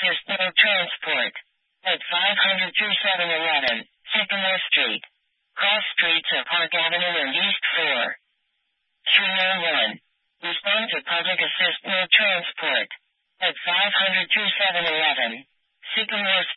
Assist No Transport. At 500 through 711, Sycamore Street. Cross streets of Park Avenue and East 4. 391. Respond to Public Assist No Transport. At 500 through 711, Sycamore